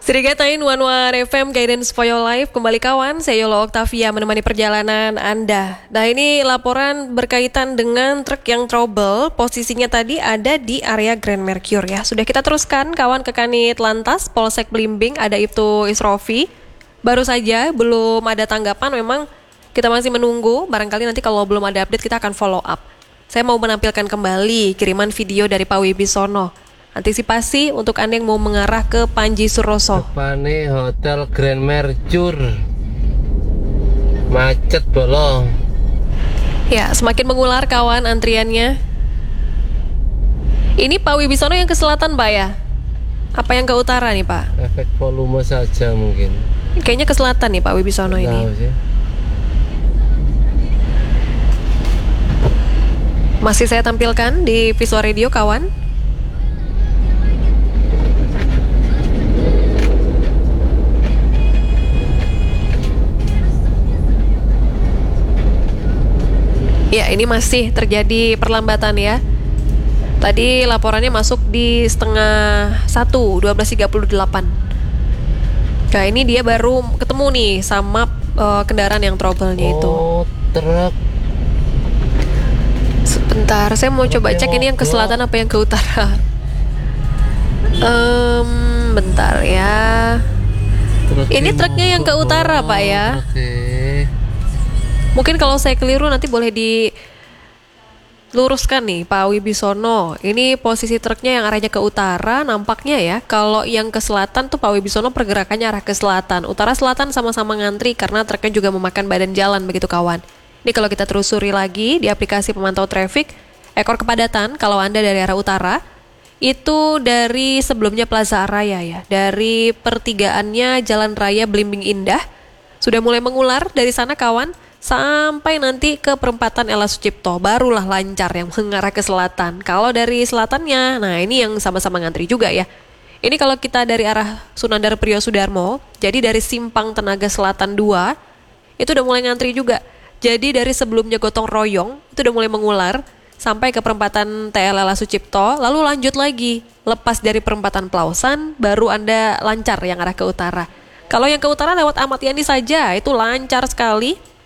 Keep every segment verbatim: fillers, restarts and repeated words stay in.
Srigatain One One F M Guidance for Your Life. Kembali kawan, saya Yola Octavia menemani perjalanan Anda. Nah, ini laporan berkaitan dengan truk yang trouble. Posisinya tadi ada di area Grand Mercure ya. Sudah kita teruskan kawan ke Kanit Lantas Polsek Blimbing, ada Ibtu Isrofi. Baru saja, belum ada tanggapan, memang kita masih menunggu. Barangkali nanti kalau belum ada update kita akan follow up. Saya mau menampilkan kembali kiriman video dari Pak Wibisono. Antisipasi untuk Anda yang mau mengarah ke Panji Suroso. Depane Hotel Grand Mercure. Macet bolong. Ya, semakin mengular kawan antriannya. Ini Pak Wibisono yang ke selatan, Pak ya? Apa yang ke utara nih, Pak? Efek volume saja mungkin. Kayaknya ke selatan nih Pak Wibisono ini. Sih. Masih saya tampilkan di visual radio kawan. Ya, ini masih terjadi perlambatan ya. Tadi laporannya masuk di setengah satu, dua belas tiga puluh delapan. Nah, ini dia baru ketemu nih sama uh, kendaraan yang trouble-nya itu. Oh, truk. Sebentar, saya mau coba cek ini yang ke selatan apa yang ke utara. Um, bentar ya. Ini truknya yang ke utara, Pak ya. Oke. Mungkin kalau saya keliru nanti boleh diluruskan nih Pak Wibisono. Ini posisi truknya yang arahnya ke utara nampaknya ya. Kalau yang ke selatan tuh Pak Wibisono pergerakannya arah ke selatan. Utara selatan sama-sama ngantri karena truknya juga memakan badan jalan begitu kawan. Ini kalau kita telusuri lagi di aplikasi pemantau traffic, ekor kepadatan kalau Anda dari arah utara itu dari sebelumnya Plaza Araya ya. Dari pertigaannya Jalan Raya Blimbing Indah sudah mulai mengular dari sana kawan. Sampai nanti ke perempatan Ella Sucipto, barulah lancar yang mengarah ke selatan. Kalau dari selatannya, nah ini yang sama-sama ngantri juga ya. Ini kalau kita dari arah Sunandar Priyo Sudarmo, jadi dari Simpang Tenaga Selatan dua, itu udah mulai ngantri juga. Jadi dari sebelumnya Gotong Royong, itu udah mulai mengular, sampai ke perempatan T L Ella Sucipto, lalu lanjut lagi. Lepas dari perempatan Plausan, baru Anda lancar yang arah ke utara. Kalau yang ke utara lewat Ahmad Yani saja, itu lancar sekali.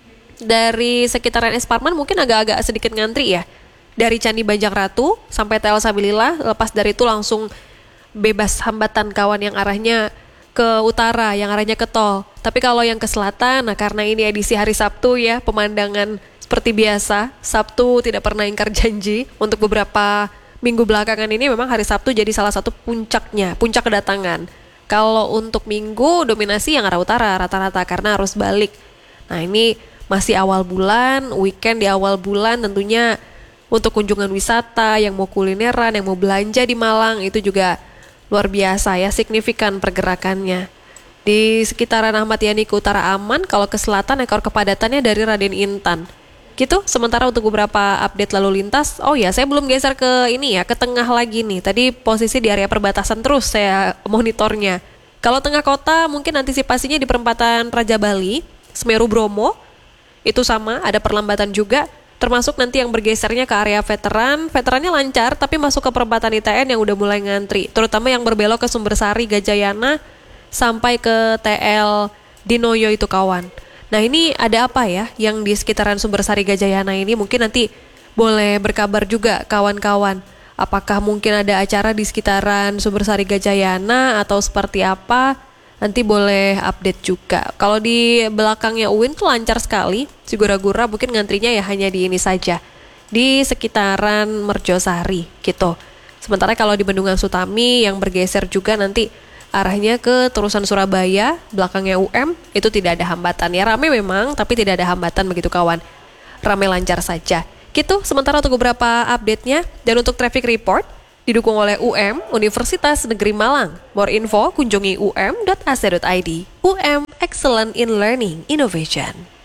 Dari sekitaran Es Parman mungkin agak-agak sedikit ngantri ya. Dari Candi Bajang Ratu sampai T L Sabilillah, lepas dari itu langsung bebas hambatan kawan yang arahnya ke utara, yang arahnya ke tol. Tapi kalau yang ke selatan, nah karena ini edisi hari Sabtu ya, pemandangan seperti biasa. Sabtu tidak pernah ingkar janji. Untuk beberapa minggu belakangan ini memang hari Sabtu jadi salah satu puncaknya, puncak kedatangan. Kalau untuk minggu dominasi yang arah utara rata-rata karena arus balik. Nah ini masih awal bulan, weekend di awal bulan tentunya untuk kunjungan wisata, yang mau kulineran, yang mau belanja di Malang itu juga luar biasa ya, signifikan pergerakannya. Di sekitaran Ahmad Yani ke utara aman, kalau ke selatan ekor kepadatannya dari Raden Intan. Gitu, sementara untuk beberapa update lalu lintas, oh ya saya belum geser ke ini ya, ke tengah lagi nih. Tadi posisi di area perbatasan terus saya monitornya. Kalau tengah kota mungkin antisipasinya di perempatan Raja Bali, Semeru Bromo, itu sama, ada perlambatan juga, termasuk nanti yang bergesernya ke area veteran. Veterannya lancar, tapi masuk ke perempatan I T N yang udah mulai ngantri, terutama yang berbelok ke Sumbersari, Gajayana, sampai ke T L Dinoyo itu kawan. Nah ini ada apa ya, yang di sekitaran Sumbersari, Gajayana ini mungkin nanti boleh berkabar juga kawan-kawan. Apakah mungkin ada acara di sekitaran Sumbersari, Gajayana, atau seperti apa? Nanti boleh update juga. Kalau di belakangnya U I N tuh lancar sekali. Sigura-gura mungkin ngantrinya ya hanya di ini saja. Di sekitaran Merjosari gitu. Sementara kalau di Bendungan Sutami yang bergeser juga nanti arahnya ke terusan Surabaya, belakangnya U M, itu tidak ada hambatan. Ya rame memang, tapi tidak ada hambatan begitu kawan. Rame lancar saja. Gitu, sementara untuk beberapa update-nya. Dan untuk traffic report, didukung oleh U M, Universitas Negeri Malang. More info, kunjungi u m dot a c dot i d. U M, Excellent in Learning Innovation.